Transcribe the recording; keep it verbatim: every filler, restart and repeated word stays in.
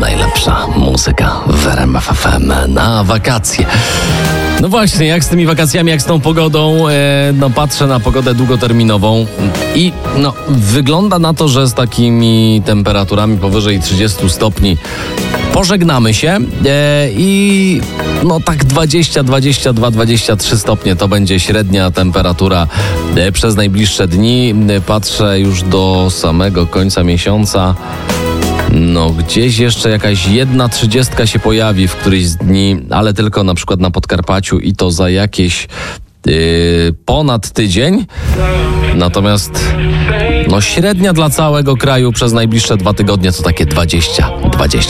najlepsza muzyka w R M F F M na wakacje. No właśnie, jak z tymi wakacjami, jak z tą pogodą? E, no patrzę na pogodę długoterminową i no wygląda na to, że z takimi temperaturami powyżej trzydziestu stopni pożegnamy się e, i no tak dwadzieścia, dwadzieścia dwa, dwadzieścia trzy stopnie to będzie średnia temperatura e, przez najbliższe dni. E, patrzę już do samego końca miesiąca. No gdzieś jeszcze jakaś jedna trzydziestka się pojawi w któryś z dni, ale tylko na przykład na Podkarpaciu i to za jakieś yy, ponad tydzień. Natomiast no średnia dla całego kraju przez najbliższe dwa tygodnie to takie dwadzieścia, dwadzieścia